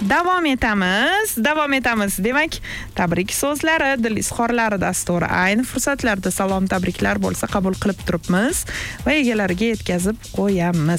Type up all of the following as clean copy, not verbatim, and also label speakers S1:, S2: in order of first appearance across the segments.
S1: davom etamiz. Demak, tabrik so'zlari, dil izhorlari dasturi. Ayni fursatlarda salom, tabriklar bo'lsa qabul qilib turibmiz va egalariga yetkazib qo'yamiz.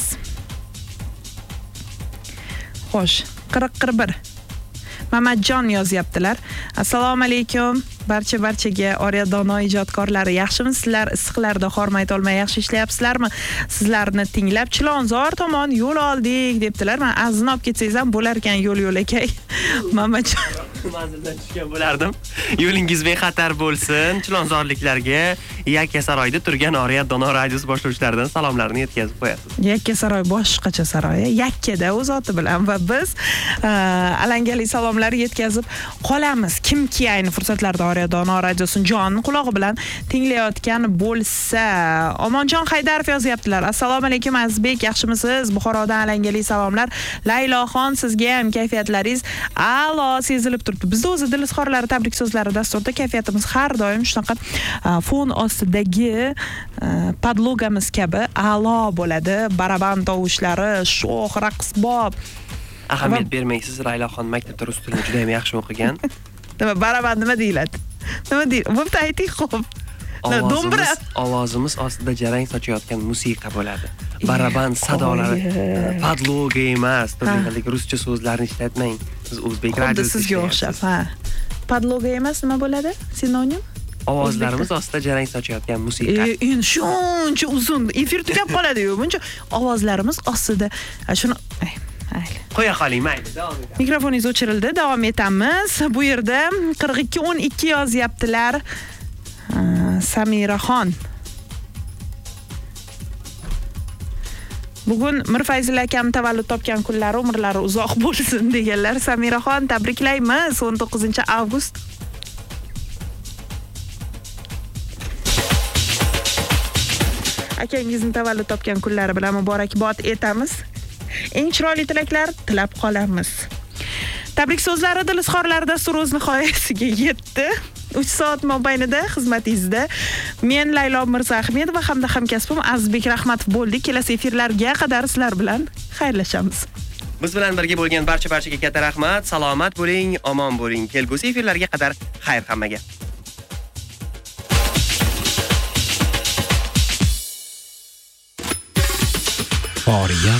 S1: Xo'sh, 41. Mamatjon yozyaptilar. Assalomu alaykum. Barchaga Oriya Dono ijodkorlari, yaxshimisizlar? Issiqlarda hormay tolmay yaxshi ishlayapsizlarmi? Sizlarni tinglab Chilonzor tomon yo'l oldik debdilar. Men azini olib ketsangiz ham bo'lar ekan yo'l-yo'lakay. Mamatjon,
S2: manzildan tushgan bo'lardim. Yo'lingiz bexatar bo'lsin. Chilonzorliklarga Yakkasaroyda turgan Oriya Dono radiosi boshlovchilaridan salomlarni yetkazib qo'yasiz.
S1: Yakkasaroy boshqacha saroy, Yakkada o'z oti bilan va biz alangali salomlar yetkazib qolamiz. Kimki ayni fursatlarda Oriya Dono radiosini jon qulog'i bilan tinglayotgan bo'lsa, Omonjon Haydarov yozyaptilar. Assalomu alaykum Azizbek, yaxshimisiz? Buxorodan alangali salomlar. Layloxon, sizga ham kayfiyatlaringiz a'lo sezilib turibdi. Bizda o'zi dil izhorlari, tabrik so'zlari dasturida kayfiyatimiz har doim shunaqa fon ostidagi podlogamiz kabi a'lo bo'ladi. Baraban tovushlari, sho'x, raqsbob.
S2: Ahamiyat bermaysiz, Layloxon maktabda rus tilini juda ham yaxshi o'qigan.
S1: Baraban nima deyiladi? Nima deyiladi? Bo'pti, ayting xo'p. Do'mbira.
S2: Ovozimiz ostida jarang sochayotgan musiqa bo'ladi. Baraban sadolari podloga emas, turli ruscha so'zlarni ishlatmang. Siz o'zbek radiosi
S1: sizga o'xshab, ha. Podloga emas, nima bo'ladi? Sinonim?
S2: Ovozlarimiz ostida jarang sochayotgan musiqa.
S1: Endi shuncha uzun efir tugab qoladi-yu. Buncha ovozlarimiz ostida. Shuni
S2: qo'ya qoling, mayli, davom etamiz.
S1: Mikrofoningiz o'chirildi, davom etamiz. Bu yerda 4212 yozyaptilar. Samiraxon. Bugun Mirfayzil akam tavallud topgan kunlari, umrlari uzoq bo'lsin deganlar. Samiraxon, tabriklaymiz 19-avgust. Akangizni tavallud topgan kunlari bilan muborakbod etamiz. Eng chiroyli tilaklar tilab qolamiz. Tabrik so'zlari, dil izhorlari dasturi o'z nihoyasiga yetdi. 3 soat mobaynida xizmatingizda men Laylo Mirzaahmedova hamda hamkasbim Azizbek Rahmatov bo'ldik. Kelasi efirlarga qadar sizlar bilan xayrlashamiz.
S2: Biz bilan birga bo'lgan barchaga katta rahmat. Salomat bo'ling, omon bo'ling. Kelgusi efirlarga qadar xayr hammaga.
S3: Oriya